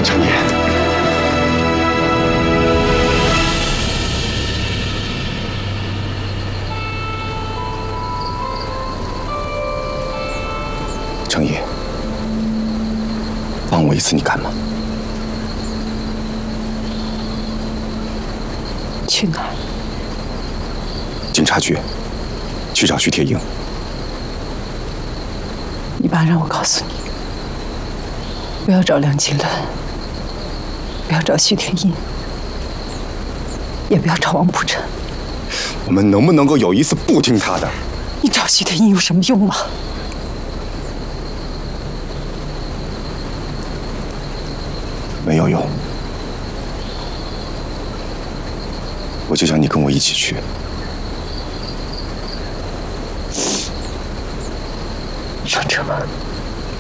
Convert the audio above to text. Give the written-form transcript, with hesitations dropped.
程烨，程烨，帮我一次，你敢吗？ 去哪儿？ 警察局，去找徐铁英。 你爸让我告诉你，不要找梁金兰，不要找徐天印，也不要找王普辰。 我们能不能够有一次不听他的？ 你找徐天印有什么用吗？ 没有用。我就想你跟我一起去。